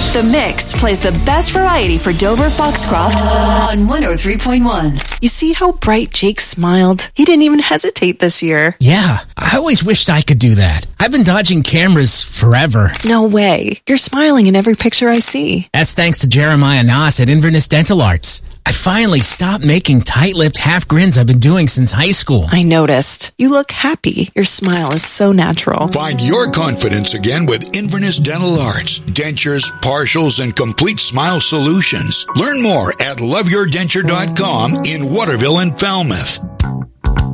The Mix plays the best variety for Dover Foxcroft on 103.1. You see how bright Jake smiled? He didn't even hesitate this year. Yeah, I always wished I could do that. I've been dodging cameras forever. No way. You're smiling in every picture I see. That's thanks to Jeremiah Noss at Inverness Dental Arts. I finally stopped making tight-lipped half grins I've been doing since high school. I noticed. You look happy. Your smile is so natural. Find your confidence again with Inverness Dental Arts. Dentures, partials, and complete smile solutions. Learn more at loveyourdenture.com in Waterville and Falmouth.